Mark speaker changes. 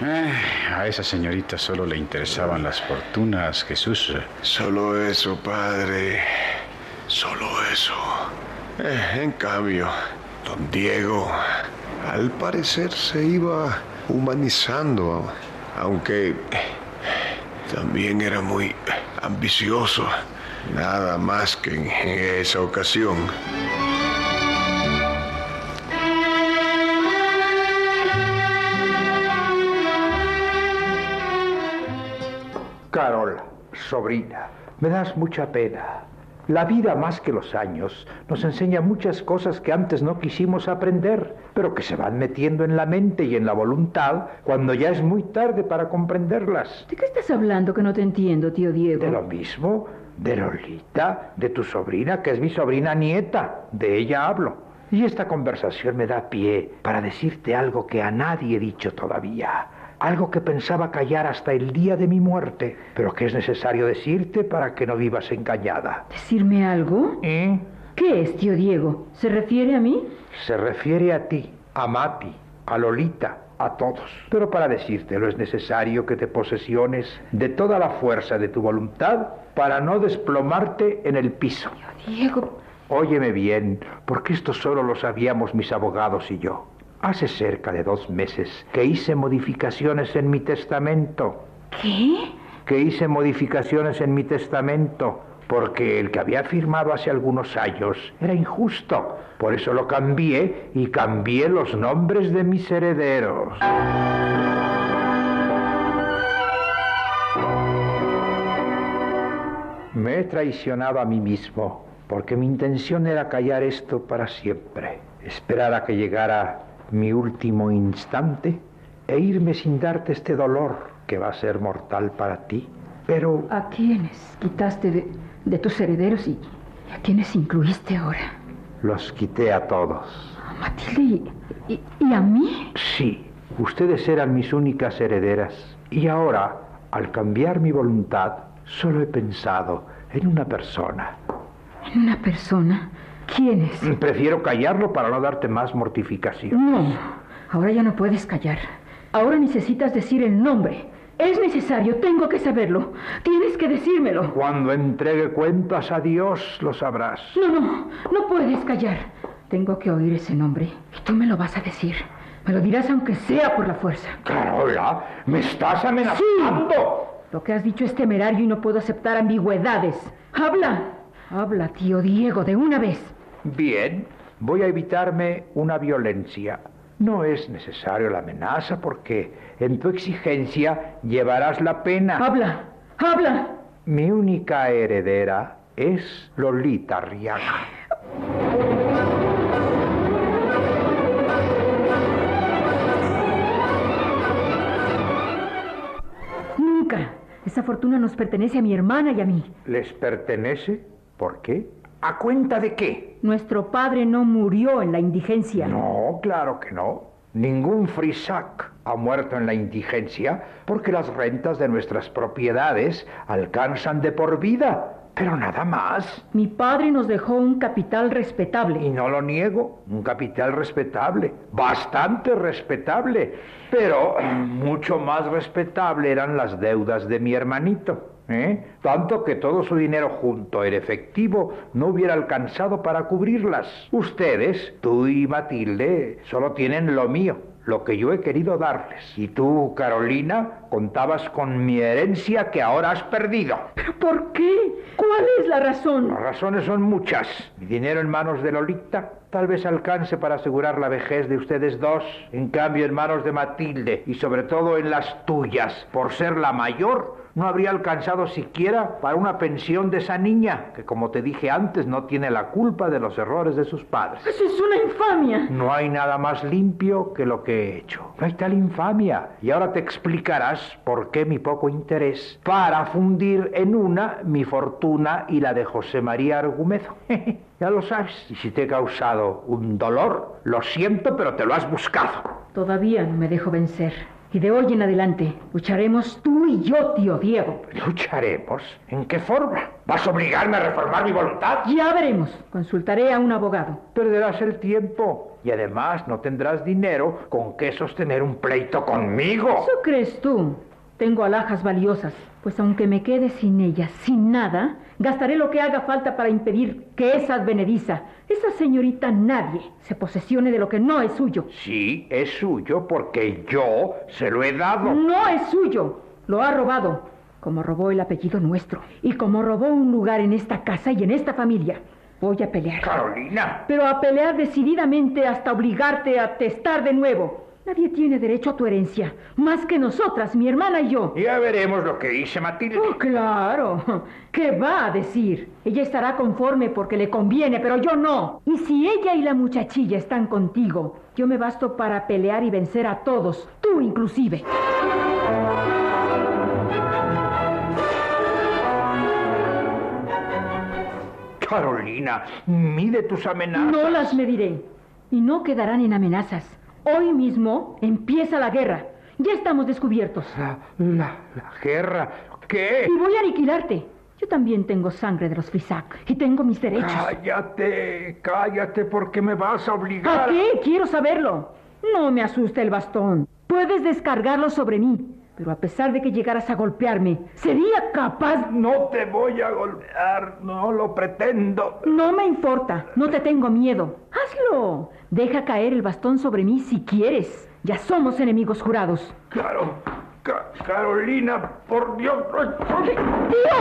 Speaker 1: A esa señorita solo le interesaban las fortunas, Jesús.
Speaker 2: Solo eso, padre. Solo eso. En cambio, don Diego, al parecer se iba humanizando, aunque también era muy ambicioso. Nada más que en esa ocasión.
Speaker 3: Carola, sobrina, me das mucha pena. La vida, más que los años, nos enseña muchas cosas que antes no quisimos aprender, pero que se van metiendo en la mente y en la voluntad cuando ya es muy tarde para comprenderlas.
Speaker 4: ¿De qué estás hablando que no te entiendo, tío Diego?
Speaker 3: De lo mismo, de Lolita, de tu sobrina, que es mi sobrina nieta. De ella hablo. Y esta conversación me da pie para decirte algo que a nadie he dicho todavía. Algo que pensaba callar hasta el día de mi muerte, pero que es necesario decirte para que no vivas engañada.
Speaker 4: ¿Decirme algo?
Speaker 3: ¿Eh?
Speaker 4: ¿Qué es, tío Diego? ¿Se refiere a mí?
Speaker 3: Se refiere a ti, a Mati, a Lolita, a todos. Pero para decírtelo es necesario que te posesiones de toda la fuerza de tu voluntad para no desplomarte en el piso.
Speaker 4: Tío Diego...
Speaker 3: Óyeme bien, porque esto solo lo sabíamos mis abogados y yo. Hace cerca de 2 meses que hice modificaciones en mi testamento.
Speaker 4: ¿Qué?
Speaker 3: Que hice modificaciones en mi testamento porque el que había firmado hace algunos años era injusto. Por eso lo cambié y cambié los nombres de mis herederos. Me he traicionado a mí mismo porque mi intención era callar esto para siempre. Esperar a que llegara mi último instante e irme sin darte este dolor que va a ser mortal para ti. Pero...
Speaker 4: ¿A quiénes quitaste de tus herederos y a quiénes incluiste ahora?
Speaker 3: Los quité a todos.
Speaker 4: ¿A Matilde y a mí?
Speaker 3: Sí, ustedes eran mis únicas herederas. Y ahora, al cambiar mi voluntad, solo he pensado en una persona.
Speaker 4: ¿En una persona? ¿Quién es?
Speaker 3: Prefiero callarlo para no darte más mortificación.
Speaker 4: No, ahora ya no puedes callar. Ahora necesitas decir el nombre. Es necesario, tengo que saberlo. Tienes que decírmelo.
Speaker 3: Cuando entregue cuentas a Dios, lo sabrás.
Speaker 4: No puedes callar. Tengo que oír ese nombre y tú me lo vas a decir. Me lo dirás aunque sea por la fuerza.
Speaker 3: Carola, ¿me estás amenazando?
Speaker 4: Sí. Lo que has dicho es temerario y no puedo aceptar ambigüedades. Habla, tío Diego, de una vez.
Speaker 3: Bien, voy a evitarme una violencia. No es necesario la amenaza porque en tu exigencia llevarás la pena.
Speaker 4: Habla.
Speaker 3: Mi única heredera es Lolita Arriaga.
Speaker 4: Nunca. Esa fortuna nos pertenece a mi hermana y a mí.
Speaker 3: ¿Les pertenece? ¿Por qué? ¿A cuenta de qué?
Speaker 4: Nuestro padre no murió en la indigencia.
Speaker 3: No, claro que no. Ningún frisac ha muerto en la indigencia porque las rentas de nuestras propiedades alcanzan de por vida. Pero nada más.
Speaker 4: Mi padre nos dejó un capital respetable.
Speaker 3: Y no lo niego, un capital respetable, bastante respetable. Pero mucho más respetable eran las deudas de mi hermanito. Tanto que todo su dinero junto en efectivo no hubiera alcanzado para cubrirlas. Ustedes, tú y Matilde, solo tienen lo mío, lo que yo he querido darles. Y tú, Carolina, contabas con mi herencia que ahora has perdido.
Speaker 4: ¿Pero por qué? ¿Cuál es la razón?
Speaker 3: Las razones son muchas. Mi dinero en manos de Lolita tal vez alcance para asegurar la vejez de ustedes dos. En cambio, en manos de Matilde y sobre todo en las tuyas, por ser la mayor, no habría alcanzado siquiera para una pensión de esa niña, que como te dije antes, no tiene la culpa de los errores de sus padres.
Speaker 4: ¡Eso es una infamia!
Speaker 3: No hay nada más limpio que lo que he hecho. No hay tal infamia. Y ahora te explicarás por qué mi poco interés para fundir en una mi fortuna y la de José María Argumedo. Ya lo sabes. Y si te he causado un dolor, lo siento, pero te lo has buscado.
Speaker 4: Todavía no me dejo vencer. Y de hoy en adelante lucharemos tú y yo, tío Diego.
Speaker 3: ¿Lucharemos? ¿En qué forma? ¿Vas a obligarme a reformar mi voluntad?
Speaker 4: Ya veremos. Consultaré a un abogado.
Speaker 3: Perderás el tiempo. Y además no tendrás dinero con que sostener un pleito conmigo.
Speaker 4: ¿Eso crees tú? Tengo alhajas valiosas, pues aunque me quede sin ellas, sin nada, gastaré lo que haga falta para impedir que esa advenediza, esa señorita nadie, se posesione de lo que no es suyo.
Speaker 3: Sí, es suyo porque yo se lo he dado.
Speaker 4: No es suyo, lo ha robado, como robó el apellido nuestro y como robó un lugar en esta casa y en esta familia. Voy a pelear.
Speaker 3: Carolina.
Speaker 4: Pero a pelear decididamente hasta obligarte a testar de nuevo. Nadie tiene derecho a tu herencia, más que nosotras, mi hermana y yo.
Speaker 3: Ya veremos lo que dice Matilde.
Speaker 4: Oh, claro. ¿Qué va a decir? Ella estará conforme porque le conviene, pero yo no. Y si ella y la muchachilla están contigo, yo me basto para pelear y vencer a todos, tú inclusive.
Speaker 3: Carolina, mide tus amenazas.
Speaker 4: No las mediré. Y no quedarán en amenazas. Hoy mismo empieza la guerra. Ya estamos descubiertos.
Speaker 3: La guerra. ¿Qué?
Speaker 4: Y voy a aniquilarte. Yo también tengo sangre de los Frisac y tengo mis derechos.
Speaker 3: Cállate, porque me vas a obligar.
Speaker 4: ¿A qué? Quiero saberlo. No me asusta el bastón. Puedes descargarlo sobre mí. Pero a pesar de que llegaras a golpearme, ¿sería capaz?
Speaker 3: No te voy a golpear, no lo pretendo.
Speaker 4: No me importa, no te tengo miedo. ¡Hazlo! Deja caer el bastón sobre mí si quieres. Ya somos enemigos jurados.
Speaker 3: Carolina, por Dios.
Speaker 4: ¡Tío!